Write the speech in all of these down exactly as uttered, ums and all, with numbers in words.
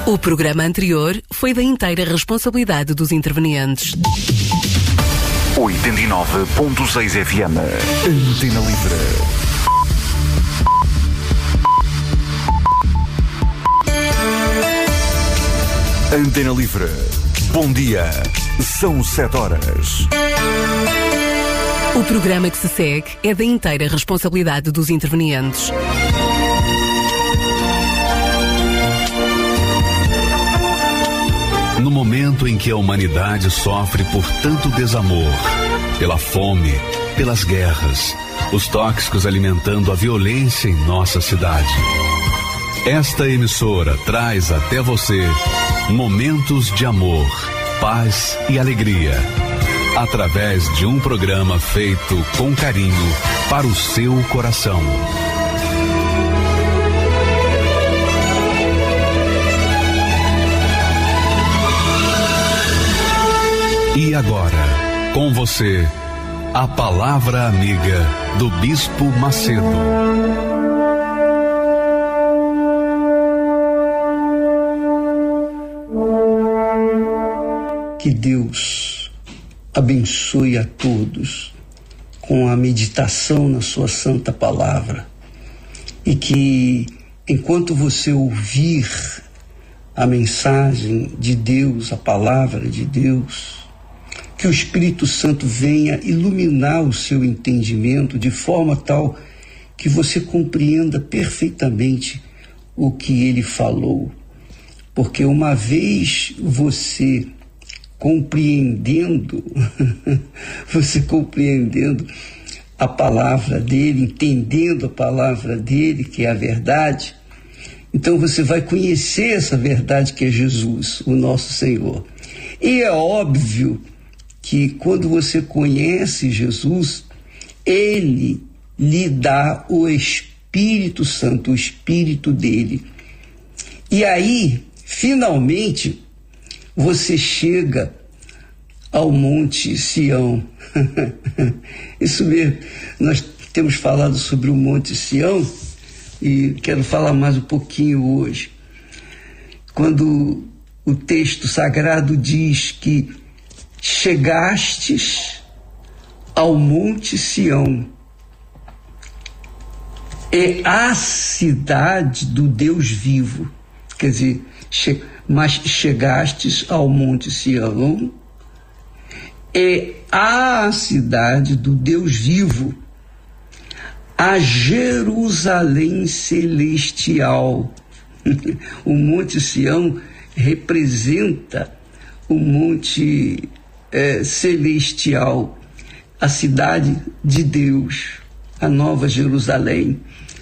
O programa anterior foi da inteira responsabilidade dos intervenientes. oitenta e nove ponto seis F M. Antena Livre. Antena Livre. Bom dia. São sete horas. O programa que se segue é da inteira responsabilidade dos intervenientes. No momento em que a humanidade sofre por tanto desamor, pela fome, pelas guerras, os tóxicos alimentando a violência em nossa cidade, esta emissora traz até você momentos de amor, paz e alegria, através de um programa feito com carinho para o seu coração. E agora, com você, a palavra amiga do Bispo Macedo. Que Deus abençoe a todos com a meditação na sua santa palavra e que, enquanto você ouvir a mensagem de Deus, a palavra de Deus, que o Espírito Santo venha iluminar o seu entendimento de forma tal que você compreenda perfeitamente o que ele falou. Porque uma vez você compreendendo, você compreendendo a palavra dele, entendendo a palavra dele, que é a verdade, então você vai conhecer essa verdade que é Jesus, o nosso Senhor. E é óbvio que quando você conhece Jesus, ele lhe dá o Espírito Santo, o Espírito dele. E aí, finalmente, você chega ao Monte Sião. Isso mesmo, nós temos falado sobre o Monte Sião e quero falar mais um pouquinho hoje. Quando o texto sagrado diz que chegastes ao Monte Sião, é a cidade do Deus vivo. Quer dizer, che- mas chegastes ao Monte Sião, é a cidade do Deus vivo, a Jerusalém celestial. O Monte Sião representa o Monte É, celestial, a cidade de Deus, a Nova Jerusalém.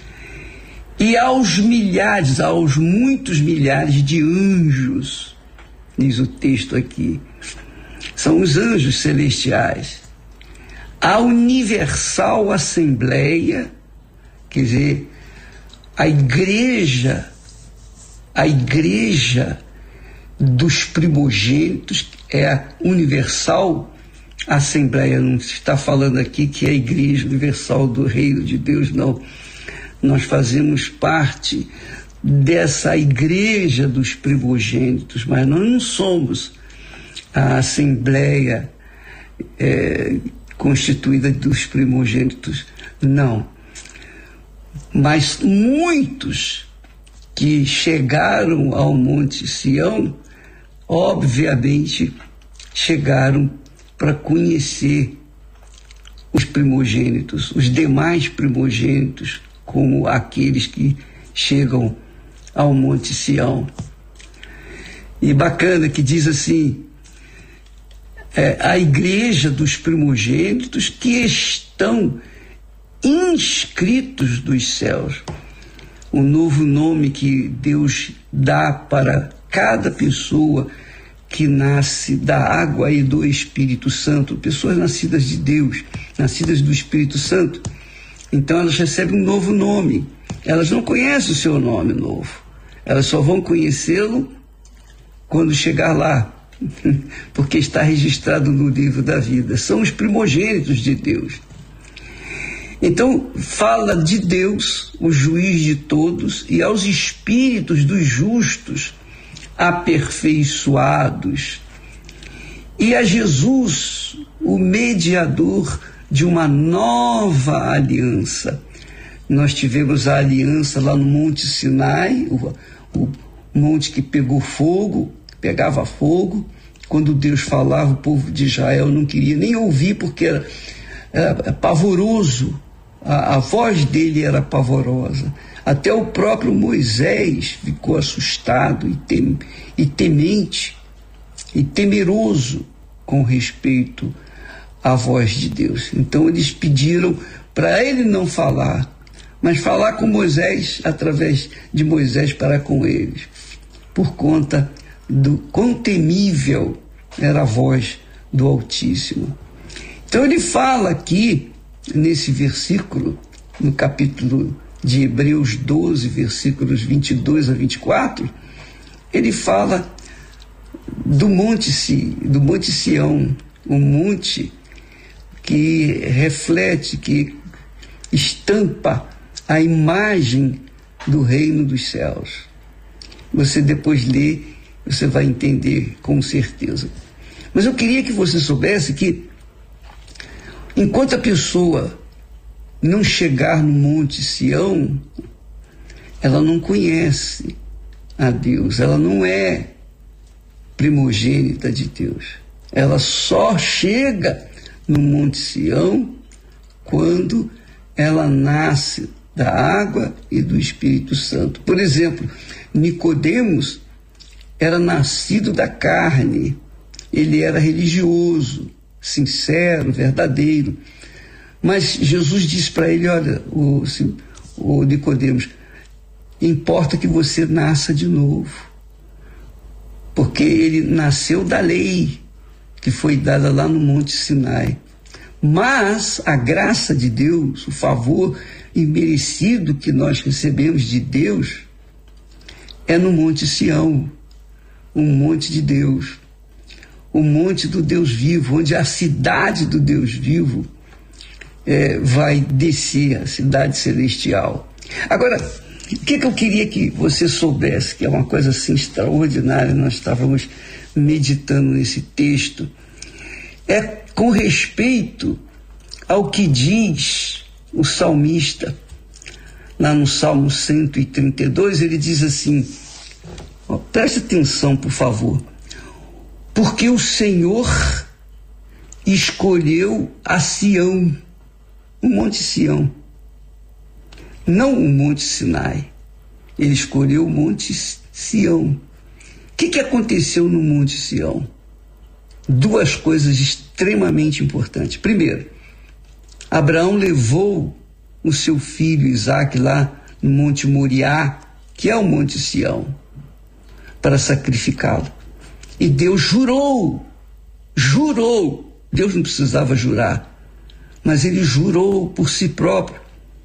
E aos milhares, aos muitos milhares de anjos, diz o texto aqui, são os anjos celestiais, a universal assembleia, quer dizer, a igreja, a igreja dos primogênitos, é a universal assembleia. Não se está falando aqui que é a igreja universal do reino de Deus, não. Nós fazemos parte dessa igreja dos primogênitos, mas nós não somos a assembleia é, constituída dos primogênitos, não. Mas muitos que chegaram ao Monte Sião, obviamente, chegaram para conhecer os primogênitos, os demais primogênitos, como aqueles que chegam ao Monte Sião. E bacana que diz assim, é, a igreja dos primogênitos que estão inscritos dos céus. O novo nome que Deus dá para cada pessoa que nasce da água e do Espírito Santo, pessoas nascidas de Deus, nascidas do Espírito Santo, então elas recebem um novo nome. Elas não conhecem o seu nome novo, elas só vão conhecê-lo quando chegar lá, porque está registrado no livro da vida. São os primogênitos de Deus. Então, fala de Deus, o juiz de todos, e aos espíritos dos justos aperfeiçoados, e a Jesus, o mediador de uma nova aliança. Nós tivemos a aliança lá no Monte Sinai, o, o monte que pegou fogo, pegava fogo. Quando Deus falava, o povo de Israel não queria nem ouvir, porque era, era pavoroso, a, a voz dele era pavorosa. Até o próprio Moisés ficou assustado e, tem, e temente e temeroso com respeito à voz de Deus. Então eles pediram para ele não falar, mas falar com Moisés, através de Moisés para com eles, por conta do quão temível era a voz do Altíssimo. Então ele fala aqui, nesse versículo, no capítulo de Hebreus doze, versículos vinte e dois a vinte e quatro, ele fala do monte, do monte Sião, um monte que reflete, que estampa a imagem do reino dos céus. Você depois lê, você vai entender com certeza. Mas eu queria que você soubesse que, enquanto a pessoa não chegar no monte Sião, ela não conhece a Deus, ela não é primogênita de Deus. Ela só chega no monte Sião quando ela nasce da água e do Espírito Santo. Por exemplo, Nicodemos era nascido da carne, ele era religioso, sincero, verdadeiro. Mas Jesus disse para ele: olha, o, o Nicodemos, importa que você nasça de novo, porque ele nasceu da lei que foi dada lá no Monte Sinai. Mas a graça de Deus, o favor imerecido que nós recebemos de Deus, é no Monte Sião, um monte de Deus, o monte do Deus vivo, onde a cidade do Deus vivo é, vai descer, a cidade celestial. Agora, o que, que eu queria que você soubesse, que é uma coisa assim extraordinária, nós estávamos meditando nesse texto, é com respeito ao que diz o salmista, lá no Salmo cento e trinta e dois, ele diz assim, ó, preste atenção, por favor, porque o Senhor escolheu a Sião, o Monte Sião, não o Monte Sinai, ele escolheu o Monte Sião. O que, que aconteceu no Monte Sião? Duas coisas extremamente importantes. Primeiro, Abraão levou o seu filho Isaque lá no Monte Moriá, que é o Monte Sião, para sacrificá-lo. E Deus jurou, jurou, Deus não precisava jurar, mas ele jurou por si próprio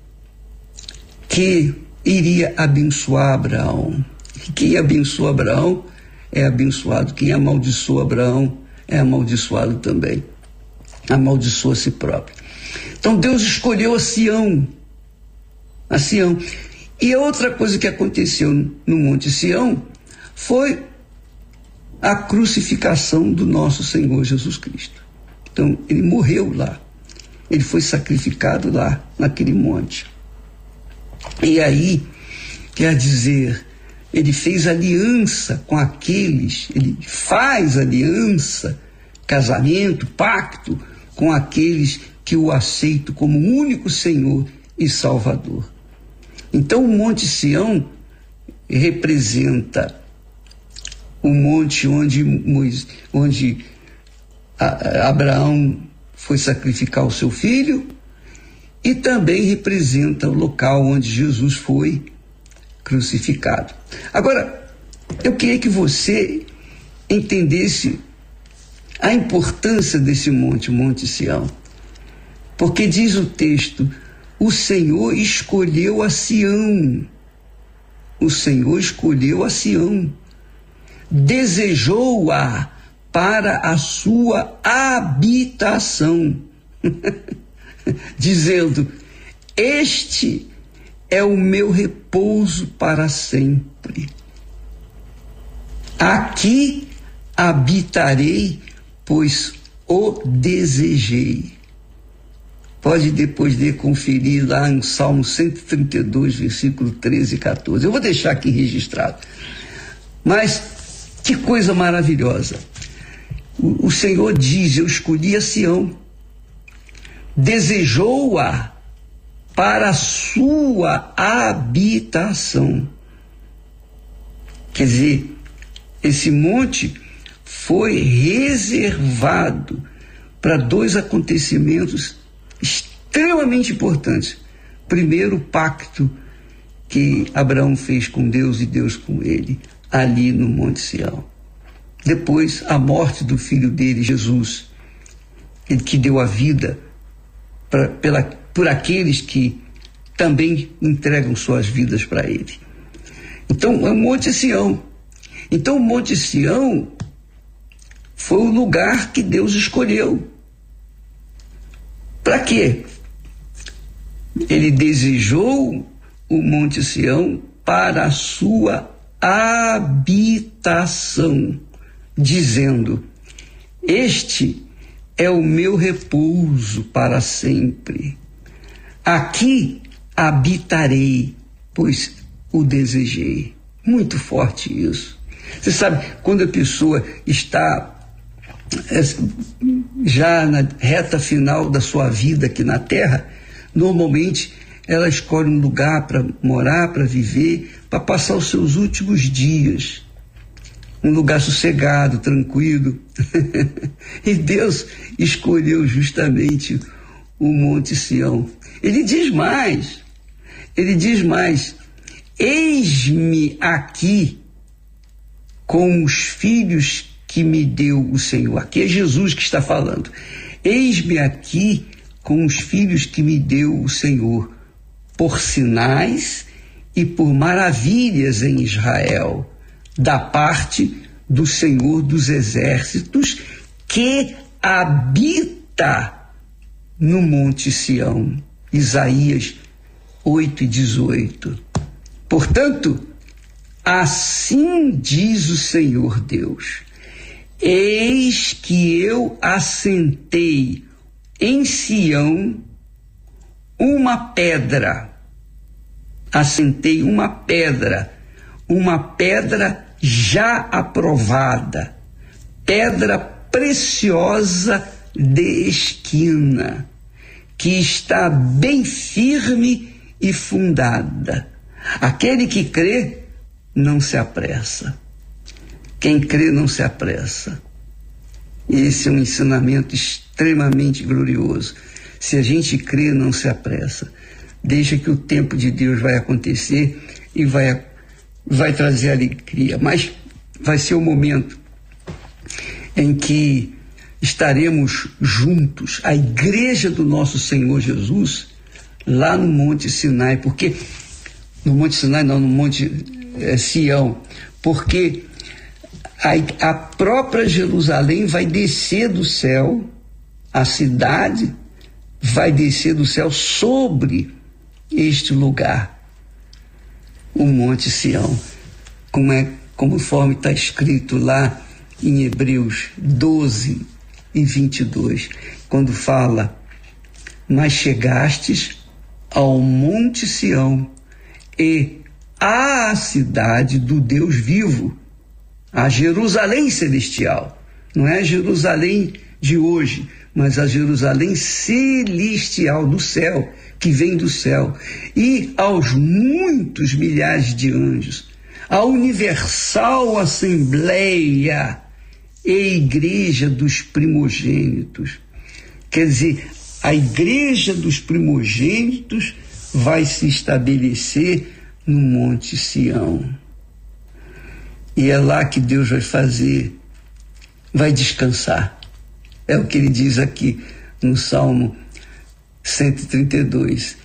que iria abençoar Abraão. E quem abençoa Abraão é abençoado, quem amaldiçoa Abraão é amaldiçoado também, amaldiçoa a si próprio. Então Deus escolheu a Sião, a Sião. E a outra coisa que aconteceu no Monte Sião foi a crucificação do nosso Senhor Jesus Cristo. Então ele morreu lá, ele foi sacrificado lá, naquele monte. E aí, quer dizer, ele fez aliança com aqueles, ele faz aliança, casamento, pacto com aqueles que o aceitam como único Senhor e Salvador. Então o Monte Sião representa o monte onde, onde Abraão foi sacrificar o seu filho, e também representa o local onde Jesus foi crucificado. Agora, eu queria que você entendesse a importância desse monte, Monte Sião, porque diz o texto, o Senhor escolheu a Sião, o Senhor escolheu a Sião, desejou-a para a sua habitação, dizendo, este é o meu repouso para sempre. aqui habitarei, pois o desejei. Pode depois de conferir lá no Salmo cento e trinta e dois, versículo treze e quatorze. Eu vou deixar aqui registrado. Mas que coisa maravilhosa. O, o Senhor diz: eu escolhi a Sião, desejou-a para a sua habitação. Quer dizer, esse monte foi reservado para dois acontecimentos extremamente importantes. Primeiro, o pacto que Abraão fez com Deus e Deus com ele, ali no Monte Sião. Depois, a morte do filho dele, Jesus, ele que deu a vida pra, pela, por aqueles que também entregam suas vidas para ele. Então, é o Monte Sião. Então, o Monte Sião foi o lugar que Deus escolheu. Para quê? Ele desejou o Monte Sião para a sua habitação, dizendo: este é o meu repouso para sempre. Aqui habitarei, pois o desejei. Muito forte isso. Você sabe, quando a pessoa está já na reta final da sua vida aqui na Terra, normalmente ela escolhe um lugar para morar, para viver, para passar os seus últimos dias. Um lugar sossegado, tranquilo. E Deus escolheu justamente o Monte Sião. Ele diz mais, ele diz mais: eis-me aqui com os filhos que me deu o Senhor. Aqui é Jesus que está falando. Eis-me aqui com os filhos que me deu o Senhor, por sinais e por maravilhas em Israel, da parte do Senhor dos exércitos, que habita no Monte Sião. Isaías oito e dezoito. Portanto, assim diz o Senhor Deus: eis que eu assentei em Sião uma pedra, assentei uma pedra, uma pedra já aprovada, pedra preciosa de esquina, que está bem firme e fundada. Aquele que crê não se apressa. Quem crê não se apressa. Esse é um ensinamento extremamente glorioso. Se a gente crê, não se apressa. Deixa que o tempo de Deus vai acontecer e vai, vai trazer alegria. Mas vai ser o momento em que estaremos juntos, a igreja do nosso Senhor Jesus, lá no Monte Sinai. Porque, no Monte Sinai não, no Monte é, Sião, porque a, a própria Jerusalém vai descer do céu, a cidade vai descer do céu sobre este lugar, o Monte Sião, como é, conforme está escrito lá em Hebreus doze e vinte e dois, quando fala: mas chegastes ao Monte Sião e à cidade do Deus vivo, a Jerusalém celestial, não é a Jerusalém de hoje, mas a Jerusalém celestial do céu, que vem do céu, e aos muitos milhares de anjos, a universal assembleia e igreja dos primogênitos. Quer dizer, a igreja dos primogênitos vai se estabelecer no Monte Sião. E é lá que Deus vai fazer, vai descansar. É o que ele diz aqui no Salmo cento e trinta e dois.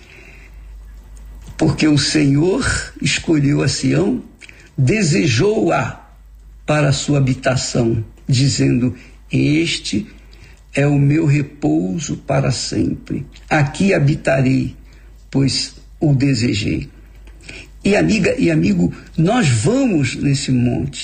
Porque o Senhor escolheu a Sião, desejou-a para a sua habitação, dizendo: este é o meu repouso para sempre. Aqui habitarei, pois o desejei. E amiga e amigo, nós vamos nesse monte,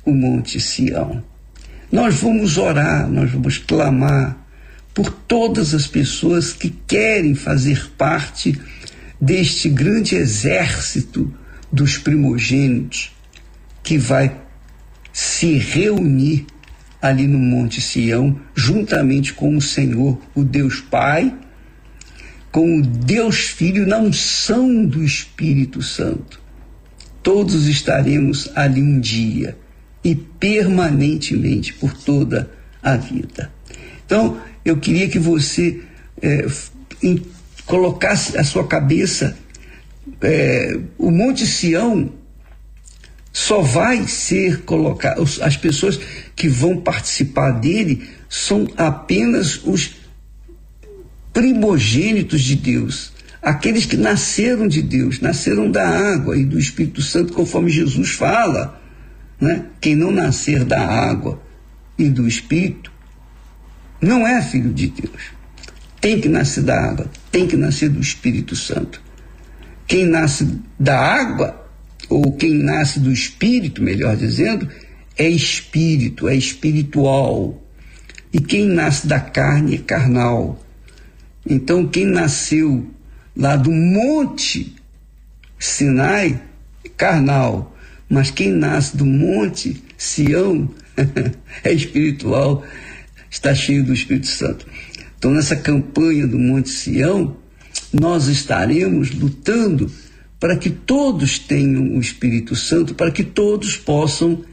o Monte Sião. Nós vamos orar, nós vamos clamar por todas as pessoas que querem fazer parte deste grande exército dos primogênitos que vai se reunir ali no Monte Sião, juntamente com o Senhor, o Deus Pai, com o Deus Filho, na unção do Espírito Santo. Todos estaremos ali um dia e permanentemente por toda a vida. Então, eu queria que você é, em, colocasse a sua cabeça, é, o Monte Sião só vai ser colocado, as pessoas que vão participar dele são apenas os primogênitos de Deus, aqueles que nasceram de Deus, nasceram da água e do Espírito Santo, conforme Jesus fala, né? Quem não nascer da água e do Espírito não é filho de Deus. Tem que nascer da água, tem que nascer do Espírito Santo. Quem nasce da água, ou quem nasce do Espírito, melhor dizendo, é espírito, é espiritual. E quem nasce da carne é carnal. Então, quem nasceu lá do Monte Sinai é carnal, mas quem nasce do Monte Sião é espiritual, está cheio do Espírito Santo. Então, nessa campanha do Monte Sião, nós estaremos lutando para que todos tenham o Espírito Santo, para que todos possam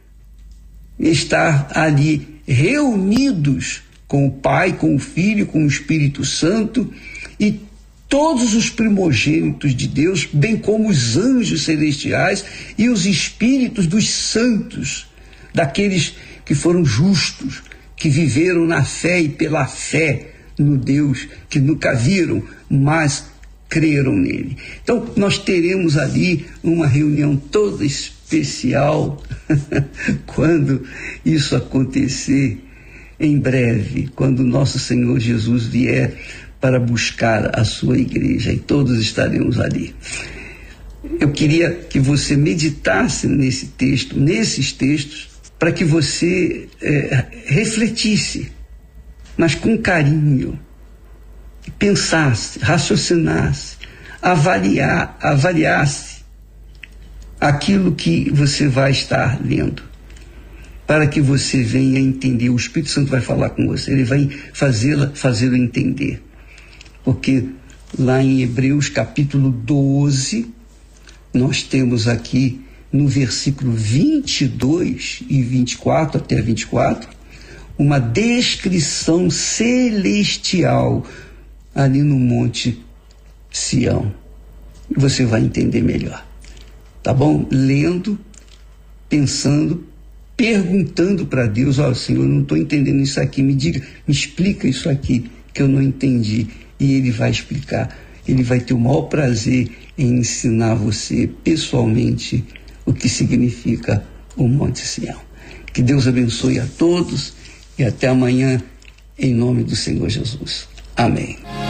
estar ali reunidos com o Pai, com o Filho, com o Espírito Santo e todos os primogênitos de Deus, bem como os anjos celestiais e os espíritos dos santos, daqueles que foram justos, que viveram na fé e pela fé no Deus, que nunca viram, mas creram nele. Então, nós teremos ali uma reunião toda especial quando isso acontecer em breve, quando nosso Senhor Jesus vier para buscar a sua igreja, e todos estaremos ali. Eu queria que você meditasse nesse texto, nesses textos, para que você é, refletisse, mas com carinho, pensasse, raciocinasse, avaliar, avaliasse aquilo que você vai estar lendo, para que você venha entender. O Espírito Santo vai falar com você, ele vai fazê-la, fazê-lo entender. Porque lá em Hebreus capítulo doze, nós temos aqui no versículo vinte e dois e vinte e quatro até vinte e quatro, uma descrição celestial ali no Monte Sião. Você vai entender melhor, tá bom? Lendo, pensando, perguntando para Deus: ó, Senhor, eu não estou entendendo isso aqui, me diga, me explica isso aqui que eu não entendi. E ele vai explicar, ele vai ter o maior prazer em ensinar você pessoalmente o que significa o Monte Sião. Que Deus abençoe a todos e até amanhã, em nome do Senhor Jesus. Amém.